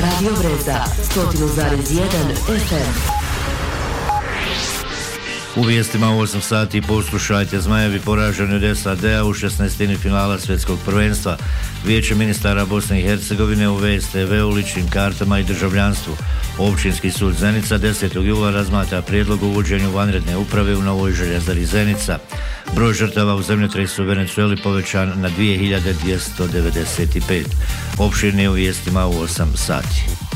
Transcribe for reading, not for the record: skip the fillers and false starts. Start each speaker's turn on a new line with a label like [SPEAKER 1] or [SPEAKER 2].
[SPEAKER 1] Radio Breza, 100,1 FM.
[SPEAKER 2] U vijestima u 8 sati poslušajte: Zmajevi poraženi od SAD-a u 16. finala svjetskog prvenstva. Vijeće ministara Bosne i Hercegovine u VSTV u ličnim kartama i državljanstvu. Općinski sud Zenica 10. jula razmatra prijedlog o uvođenju vanredne uprave u novoj željezari Zenica. Broj žrtava u zemljotresu u Venezueli povećan na 2295. Opširnije u vijestima u 8 sati.